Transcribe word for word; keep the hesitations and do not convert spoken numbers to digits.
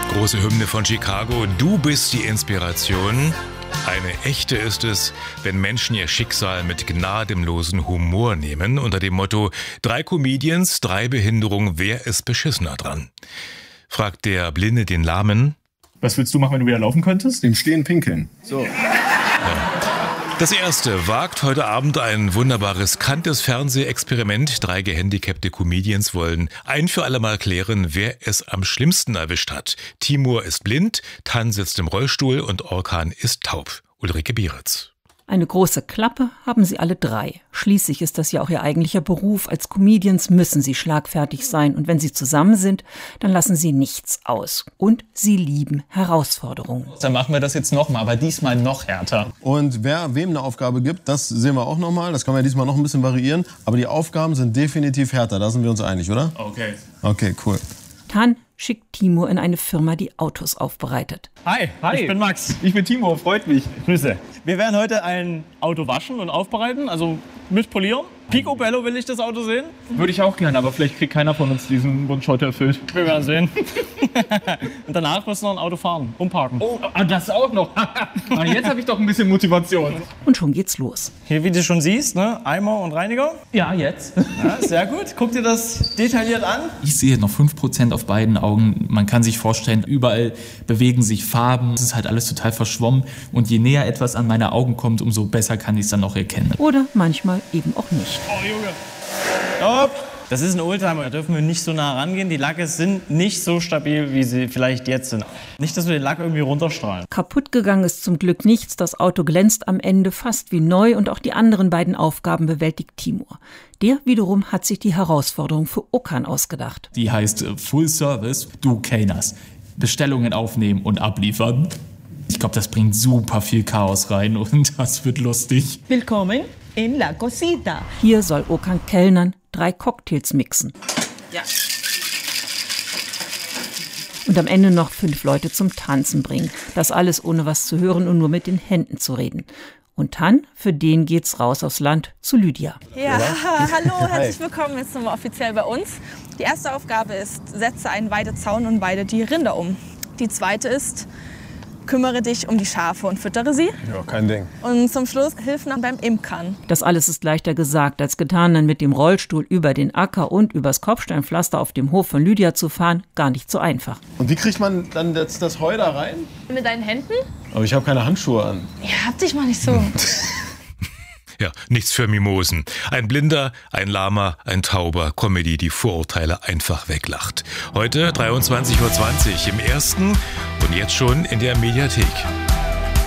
Große Hymne von Chicago. Du bist die Inspiration. Eine echte ist es, wenn Menschen ihr Schicksal mit gnadenlosem Humor nehmen, unter dem Motto: drei Comedians, drei Behinderungen, wer ist beschissener dran? Fragt der Blinde den Lahmen. Was willst du machen, wenn du wieder laufen könntest? Im Stehen pinkeln. So. Ja. Das erste wagt heute Abend ein wunderbar riskantes Fernsehexperiment. Drei gehandicapte Comedians wollen ein für alle Mal klären, wer es am schlimmsten erwischt hat. Timur ist blind, Tan sitzt im Rollstuhl und Orkan ist taub. Ulrike Bieritz. Eine große Klappe haben sie alle drei. Schließlich ist das ja auch ihr eigentlicher Beruf. Als Comedians müssen sie schlagfertig sein. Und wenn sie zusammen sind, dann lassen sie nichts aus. Und sie lieben Herausforderungen. Dann machen wir das jetzt nochmal, aber diesmal noch härter. Und wer wem eine Aufgabe gibt, das sehen wir auch nochmal. Das kann man ja diesmal noch ein bisschen variieren. Aber die Aufgaben sind definitiv härter. Da sind wir uns einig, oder? Okay. Okay, cool. Tan schickt Timur in eine Firma, die Autos aufbereitet. Hi, Hi. ich bin Max. Ich bin Timo, freut mich. Grüße. Wir werden heute ein Auto waschen und aufbereiten, also mit polieren. Picobello will ich das Auto sehen. Würde ich auch gerne, aber vielleicht kriegt keiner von uns diesen Wunsch heute erfüllt. Wir werden sehen. Und danach müssen wir noch ein Auto fahren, umparken. Oh, das auch noch. Jetzt habe ich doch ein bisschen Motivation. Und schon geht's los. Hier, wie du schon siehst, ne? Eimer und Reiniger. Ja, jetzt. Ja, sehr gut. Guck dir das detailliert an. Ich sehe noch fünf Prozent auf beiden Augen. Man kann sich vorstellen, überall bewegen sich Farben. Es ist halt alles total verschwommen. Und je näher etwas an meine Augen kommt, umso besser kann ich es dann auch erkennen. Oder manchmal eben auch nicht. Oh, Junge. Stopp. Das ist ein Oldtimer, da dürfen wir nicht so nah rangehen. Die Lacke sind nicht so stabil, wie sie vielleicht jetzt sind. Nicht, dass wir den Lack irgendwie runterstrahlen. Kaputt gegangen ist zum Glück nichts. Das Auto glänzt am Ende fast wie neu und auch die anderen beiden Aufgaben bewältigt Timur. Der wiederum hat sich die Herausforderung für Okan ausgedacht. Die heißt äh, Full Service, du Kellners. Bestellungen aufnehmen und abliefern. Ich glaube, das bringt super viel Chaos rein und das wird lustig. Willkommen in La Cosita. Hier soll Okan kellnern, drei Cocktails mixen. Ja. Und am Ende noch fünf Leute zum Tanzen bringen. Das alles ohne was zu hören und nur mit den Händen zu reden. Und Tan, für den geht's raus aufs Land zu Lydia. Ja, hallo, herzlich willkommen jetzt nochmal offiziell bei uns. Die erste Aufgabe ist, setze einen Weidezaun und weide die Rinder um. Die zweite ist, kümmere dich um die Schafe und füttere sie. Ja, kein Ding. Und zum Schluss hilf noch beim Imkern. Das alles ist leichter gesagt als getan, dann mit dem Rollstuhl über den Acker und übers Kopfsteinpflaster auf dem Hof von Lydia zu fahren, gar nicht so einfach. Und wie kriegt man dann das, das Heu da rein? Mit deinen Händen? Aber ich habe keine Handschuhe an. Ja, hab dich mal nicht so. Ja, nichts für Mimosen. Ein Blinder, ein Lahmer, ein Tauber. Comedy, die Vorurteile einfach weglacht. Heute dreiundzwanzig Uhr zwanzig im Ersten und jetzt schon in der Mediathek.